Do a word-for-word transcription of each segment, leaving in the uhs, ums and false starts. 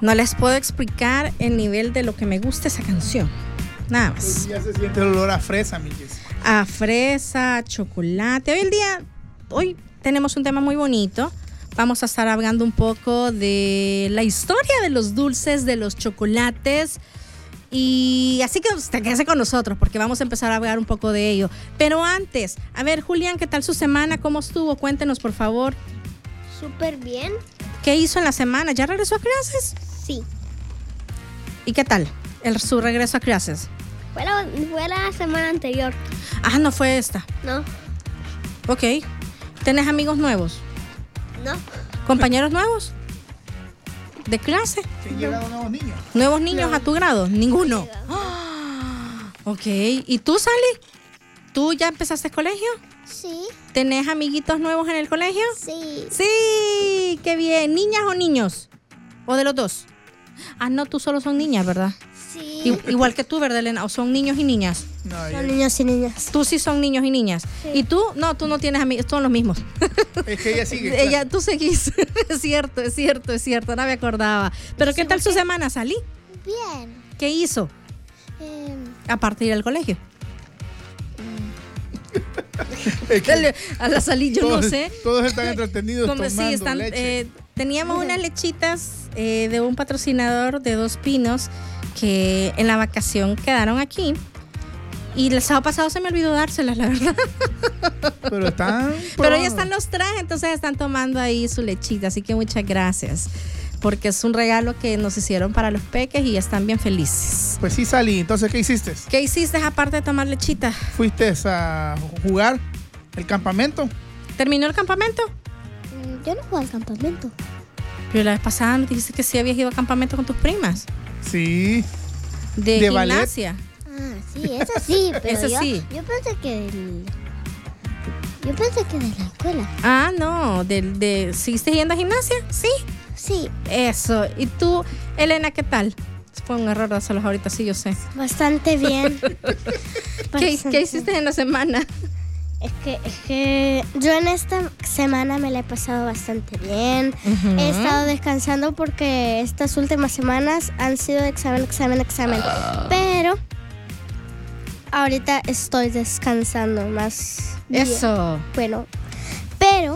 No les puedo explicar el nivel de lo que me gusta esa canción. Nada más. Pues ya se siente el olor a fresa, mi Jessy. A fresa, a chocolate. Hoy el día, hoy tenemos un tema muy bonito. Vamos a estar hablando un poco de la historia de los dulces, de los chocolates. Y así que usted quédese con nosotros porque vamos a empezar a hablar un poco de ello. Pero antes, a ver, Julián, ¿qué tal su semana? ¿Cómo estuvo? Cuéntenos, por favor. Súper bien. ¿Qué hizo en la semana? ¿Ya regresó a clases? Sí. ¿Y qué tal el, su regreso a clases? Fue la, fue la semana anterior. Ah, no fue esta. No. Ok. ¿Tenés amigos nuevos? No. ¿Compañeros nuevos? ¿De clase? ¿Sí han llegado nuevos niños? ¿Nuevos niños No. a tu grado? Ninguno. No. Ah, ok. ¿Y tú, Sally? ¿Tú ya empezaste el colegio? Sí. ¿Tenés amiguitos nuevos en el colegio? Sí. Sí, qué bien. ¿Niñas o niños? ¿O de los dos? Ah, no, tú solo son niñas, ¿verdad? Sí. I- igual que tú, ¿verdad, Elena? ¿O son niños y niñas? No, Son ya- niños y niñas. Tú sí son niños y niñas. Sí. ¿Y tú? No, tú no tienes amigos, son los mismos. es que ella sigue. Ella, tú seguís. Es cierto, es cierto, es cierto, no me acordaba. Pero ¿qué tal su semana, Salí? Bien. ¿Qué hizo? Eh, Aparte de ir al colegio. Es que Dale, a la Salí, yo todos, no sé. Todos están entretenidos Como tomando sí, están, leche. eh, teníamos unas lechitas eh, de un patrocinador de Dos Pinos que en la vacación quedaron aquí. Y el sábado pasado se me olvidó dárselas, la verdad. Pero están... Pero ya están los trajes, entonces están tomando ahí su lechita. Así que muchas gracias. Porque es un regalo que nos hicieron para los peques y están bien felices. Pues sí, salí. Entonces, ¿qué hiciste? ¿Qué hiciste aparte de tomar lechita? ¿Fuiste a jugar el campamento? ¿Terminó el campamento? mm, yo no fui al campamento. Pero la vez pasada me dijiste que sí habías ido a campamento con tus primas. Sí. De, De ballet. gimnasia. Ah, sí, eso sí. Pero Eso yo, sí. Yo pensé que del... Yo pensé que de la escuela. Ah, no. De, de, ¿Seguiste yendo a gimnasia? Sí. Sí. Eso. ¿Y tú, Elena, qué tal? Fue un error dárselos ahorita, sí, yo sé. Bastante bien. ¿Qué, Bastante ¿Qué hiciste en la semana? Es que, es que yo en esta semana me la he pasado bastante bien. Ujú. He estado descansando porque estas últimas semanas han sido de examen, examen, examen. Pero ahorita estoy descansando más bien. Eso. Bueno, pero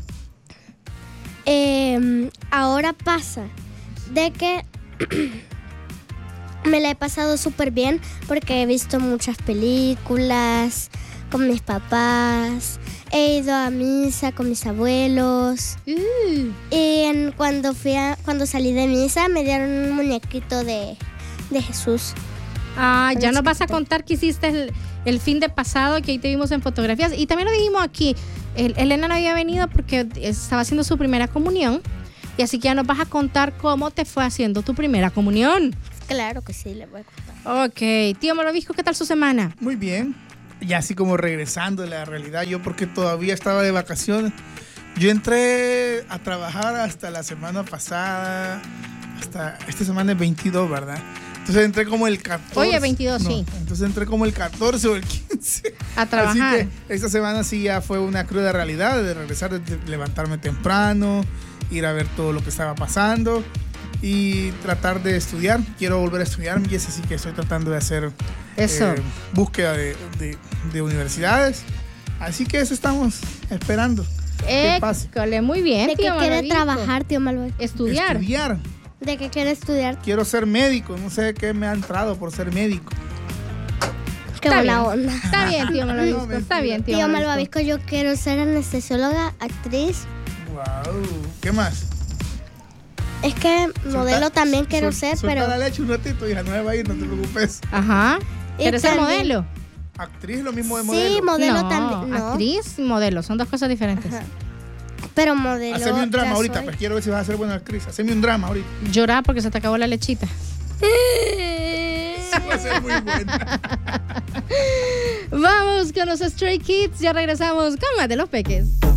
eh, ahora pasa de que me la he pasado súper bien porque he visto muchas películas con mis papás, he ido a misa con mis abuelos Uh. y en, cuando fui a, cuando salí de misa me dieron un muñequito de, de Jesús. Ah, ya Pero nos vas a chiquito. contar que hiciste el, el fin de pasado, que ahí te vimos en fotografías. Y también lo dijimos aquí, el, Elena no había venido porque estaba haciendo su primera comunión. Y así que ya nos vas a contar cómo te fue haciendo tu primera comunión. Claro que sí, le voy a contar. Ok. Tío Morovisco, ¿qué tal su semana? Muy bien. Ya así como regresando de la realidad, yo porque todavía estaba de vacaciones. Yo entré a trabajar hasta la semana pasada, hasta esta semana es veintidós, ¿verdad? Entonces entré como el catorce. Oye, veintidós, no, sí. Entonces entré como el catorce o el quince. A trabajar. Así que esta semana sí ya fue una cruda realidad de regresar, de levantarme temprano, ir a ver todo lo que estaba pasando y tratar de estudiar. Quiero volver a estudiar, y es así que estoy tratando de hacer Eso. eh, búsqueda de, de- de universidades. Así que eso estamos esperando. ¿Qué pasa? École, muy bien, ¿De qué tío quiere Morovisco. trabajar, tío Malvoy? Estudiar. Estudiar. ¿De qué quiere estudiar? Quiero ser médico. No sé qué me ha entrado por ser médico. Qué Está buena bien. onda. Está bien, tío Morovisco. No, Está bien, tío Tío Morovisco. Malvavisco, yo quiero ser anestesióloga, actriz. Wow. ¿Qué más? Es que modelo Solta- también quiero sol- ser, solta pero... la leche un ratito, hija, no me va a ir, no te preocupes. Ajá. Y ¿Quieres ser también- modelo? Actriz, lo mismo de Sí, modelo. modelo no, también. No, actriz y modelo, son dos cosas diferentes. Ajá. Pero modelo. Haceme un drama ya ahorita, soy. pues quiero ver si vas a ser buena actriz. Haceme un drama ahorita. Llorar porque se te acabó la lechita. Va a ser muy buena. Vamos con los Stray Kids, ya regresamos con más de los peques.